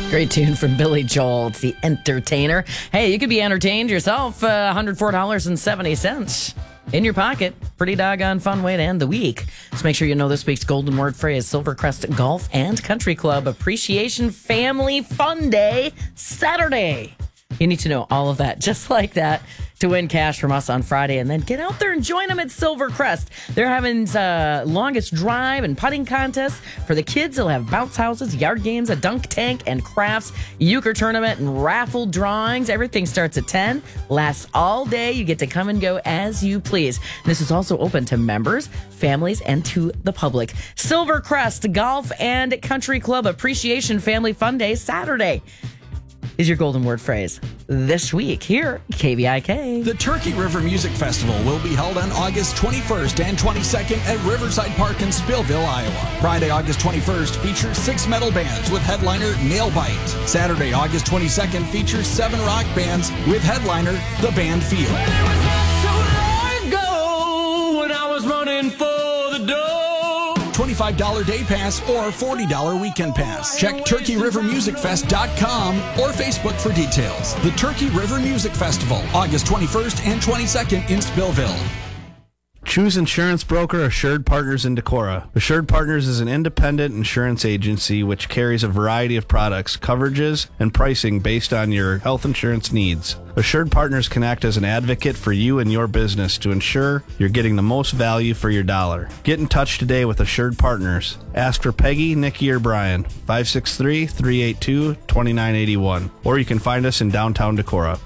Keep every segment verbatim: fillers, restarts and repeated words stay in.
Great tune from Billy Joel. It's The Entertainer. Hey, you could be entertained yourself. Uh, one hundred four dollars and seventy cents in your pocket. Pretty doggone fun way to end the week. So make sure you know this week's golden word phrase: Silvercrest Golf and Country Club Appreciation Family Fun Day, Saturday. You need to know all of that, just like that, to win cash from us on Friday. And then get out there and join them at Silvercrest. They're having uh, longest drive and putting contests. For the kids, they'll have bounce houses, yard games, a dunk tank, and crafts, euchre tournament, and raffle drawings. Everything starts at ten, lasts all day. You get to come and go as you please. This is also open to members, families, and to the public. Silvercrest Golf and Country Club Appreciation Family Fun Day, Saturday, is your golden word phrase this week here at K V I K. The Turkey River Music Festival will be held on August twenty-first and twenty-second at Riverside Park in Spillville, Iowa. Friday, August twenty-first features six metal bands with headliner Nailbite. Saturday, August twenty-second features seven rock bands with headliner The Band Field. Well, it was not so long ago when I was running for the door. twenty-five dollars day pass or forty dollars weekend pass. Check turkey river music fest dot com or Facebook for details. The Turkey River Music Festival, August twenty-first and twenty-second in Spillville. Choose insurance broker Assured Partners in Decorah. Assured Partners is an independent insurance agency which carries a variety of products, coverages, and pricing based on your health insurance needs. Assured Partners can act as an advocate for you and your business to ensure you're getting the most value for your dollar. Get in touch today with Assured Partners. Ask for Peggy, Nikki, or Brian, five six three, three eight two, two nine eight one, or you can find us in downtown Decorah.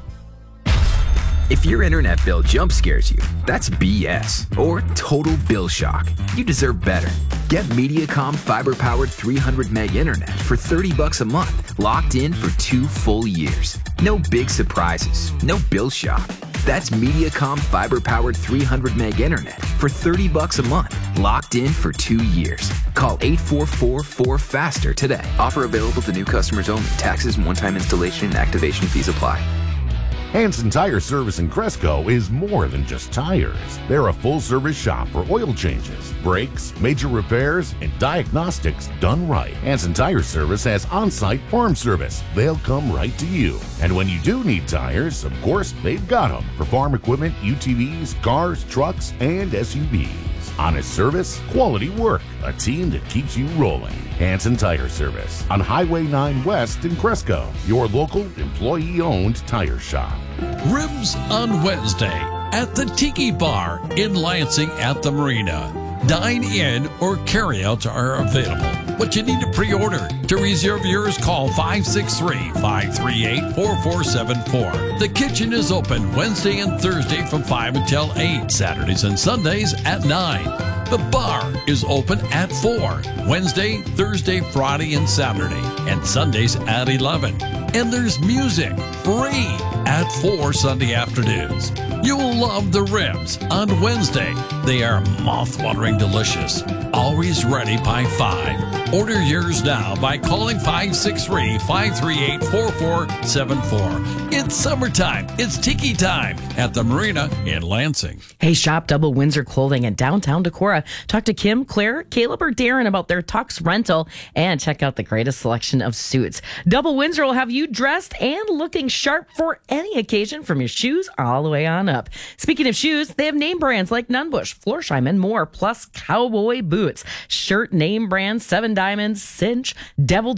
If your internet bill jump scares you, that's B S or total bill shock. You deserve better. Get Mediacom fiber-powered three hundred meg internet for thirty bucks a month, locked in for two full years. No big surprises, no bill shock. That's Mediacom fiber-powered three hundred meg internet for thirty bucks a month, locked in for two years. Call eight four four, four faster today. Offer available to new customers only. Taxes and one-time installation and activation fees apply. Hanson Tire Service in Cresco is more than just tires. They're a full-service shop for oil changes, brakes, major repairs, and diagnostics done right. Hanson Tire Service has on-site farm service. They'll come right to you. And when you do need tires, of course, they've got them for farm equipment, U T Vs, cars, trucks, and S U Vs. Honest service, quality work, a team that keeps you rolling. Hanson Tire Service on Highway nine West in Cresco, your local employee-owned tire shop. Ribs on Wednesday at the Tiki Bar in Lansing at the Marina. Dine in or carry-outs are available, but you need to pre-order. To reserve yours, call five six three, five three eight, four four seven four. The kitchen is open Wednesday and Thursday from five until eight, Saturdays and Sundays at nine. The bar is open at four, Wednesday, Thursday, Friday, and Saturday, and Sundays at eleven. And there's music, free, at four Sunday afternoons. You will love the ribs on Wednesday. They are mouth-watering delicious. Always ready by five. Order yours now by calling five six three, five three eight, four four seven four. It's summertime. It's Tiki time at the Marina in Lansing. Hey, shop Double Windsor Clothing in downtown Decorah. Talk to Kim, Claire, Caleb, or Darren about their tux rental and check out the greatest selection of suits. Double Windsor will have you dressed and looking sharp for any occasion, from your shoes all the way on up. Speaking of shoes, they have name brands like Nunbush, Florsheim, and more, plus cowboy boots, shirt name brands, Seven Diamonds, Cinch, Devil